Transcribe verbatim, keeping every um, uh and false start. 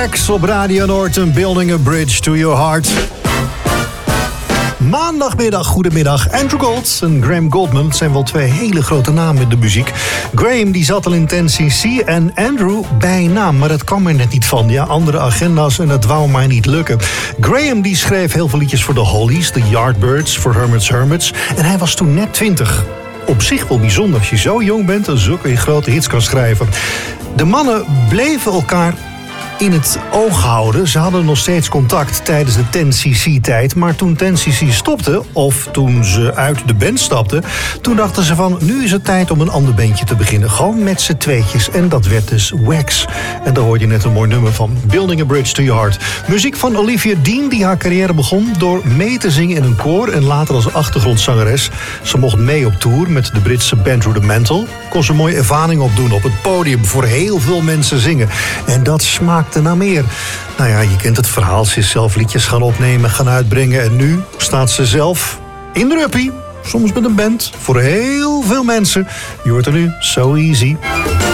Wax op Radio Noord, Building a Bridge to Your Heart. Maandagmiddag, goedemiddag. Andrew Gold en Graham Goldman zijn wel twee hele grote namen in de muziek. Graham die zat al in ten cc en Andrew bijnaam, maar dat kwam er net niet van. Ja, andere agenda's en dat wou maar niet lukken. Graham die schreef heel veel liedjes voor de Hollies, de Yardbirds, voor Hermits Hermits. En hij was toen net twintig. Op zich wel bijzonder als je zo jong bent en zulke grote hits kan schrijven. De mannen bleven elkaar in het oog houden. Ze hadden nog steeds contact tijdens de ten cc-tijd. Maar toen ten cc stopte, of toen ze uit de band stapten, toen dachten ze van, nu is het tijd om een ander bandje te beginnen. Gewoon met z'n tweetjes. En dat werd dus Wax. En daar hoorde je net een mooi nummer van. Building a Bridge to Your Heart. Muziek van Olivia Dean, die haar carrière begon door mee te zingen in een koor en later als achtergrondzangeres. Ze mocht mee op tour met de Britse band Rudimental. Kon ze mooie ervaring opdoen op het podium voor heel veel mensen zingen. En dat smaakte naar meer. Nou ja, je kent het verhaal. Ze is zelf liedjes gaan opnemen, gaan uitbrengen. En nu staat ze zelf in de ruppie. Soms met een band. Voor heel veel mensen. Je hoort er nu So Easy.